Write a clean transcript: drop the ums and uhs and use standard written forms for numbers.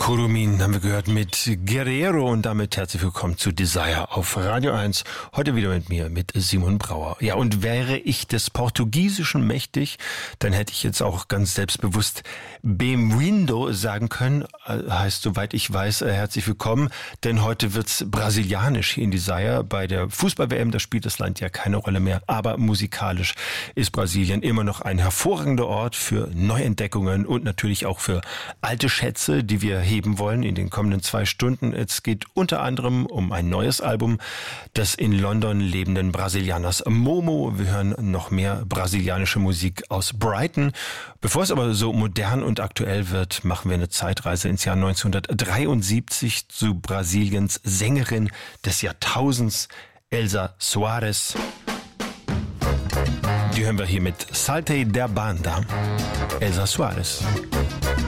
Kurumin haben wir gehört mit Guerrero und damit herzlich willkommen zu Desire auf Radio 1. Heute wieder mit mir, mit Simon Brauer. Ja, und wäre ich des Portugiesischen mächtig, dann hätte ich jetzt auch ganz selbstbewusst Bem-vindo sagen können. Heißt, soweit ich weiß, herzlich willkommen. Denn heute wird's brasilianisch hier in Desire. Bei der Fußball-WM, da spielt das Land ja keine Rolle mehr. Aber musikalisch ist Brasilien immer noch ein hervorragender Ort für Neuentdeckungen und natürlich auch für alte Schätze, die wir heben wollen in den kommenden 2 Stunden. Es geht unter anderem um ein neues Album des in London lebenden Brasilianers Momo. Wir hören noch mehr brasilianische Musik aus Brighton. Bevor es aber so modern und aktuell wird, machen wir eine Zeitreise ins Jahr 1973 zu Brasiliens Sängerin des Jahrtausends, Elza Soares. Die hören wir hier mit Salte da Banda. Elza Soares.